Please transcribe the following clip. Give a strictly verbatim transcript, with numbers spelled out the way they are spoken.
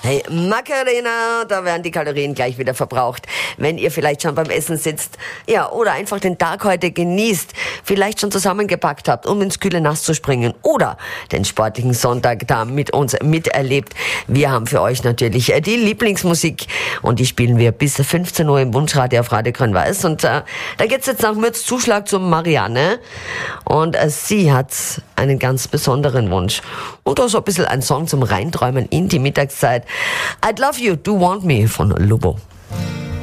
Hey, Macarena, da werden die Kalorien gleich wieder verbraucht. Wenn ihr vielleicht schon beim Essen sitzt, ja, oder einfach den Tag heute genießt, vielleicht schon zusammengepackt habt, um ins kühle Nass zu springen oder den sportlichen Sonntag da mit uns miterlebt. Wir haben für euch natürlich die Lieblingsmusik und die spielen wir bis fünfzehn Uhr im Wunschradio auf Radio Grün-Weiß. Und äh, da geht's jetzt nach Mürz Zuschlag zu Marianne und äh, sie hat einen ganz besonderen Wunsch. Und auch so ein bisschen ein Song zum Reinträumen in die Mittagszeit. I'd Love You, Do Want Me von Lobo.